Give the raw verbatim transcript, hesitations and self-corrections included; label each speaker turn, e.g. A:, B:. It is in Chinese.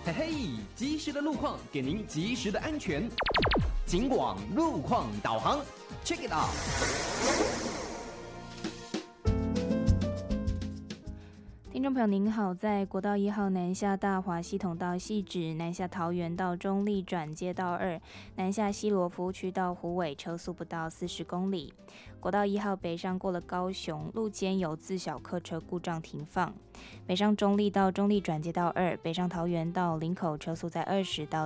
A: 嘿嘿，及时的路况给您及时的安全。警广路况导航 ，check it out。
B: 听众朋友您好，在国道一号南下大华系统到汐止，南下桃园到中立转接道二，南下西螺服务区到虎尾，车速不到四十公里。国道一号北上过了高雄，路肩有自小客车故障停放。北上中立到中立转接道二，北上桃园到林口，车速在二十到